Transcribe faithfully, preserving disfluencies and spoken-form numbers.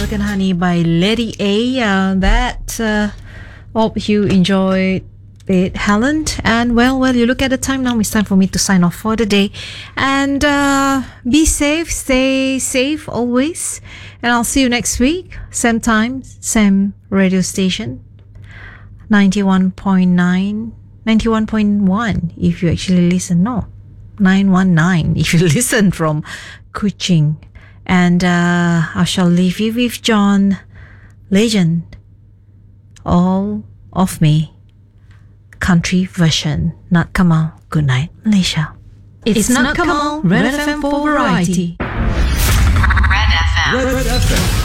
Milk and Honey by Lady A. Uh, that uh, hope you enjoyed it, Helen. And well, well, you look at the time now. It's time for me to sign off for the day. And uh, be safe, stay safe always. And I'll see you next week. Same time, same radio station. ninety-one point nine, ninety-one point one if you actually listen. No, nine one nine if you listen from Kuching. And uh, I shall leave you with John Legend, All of Me, country version. Not Kamal. Good night, Malaysia. It's, it's not, not Kamal, Red F M for variety. Red F M. Red F M.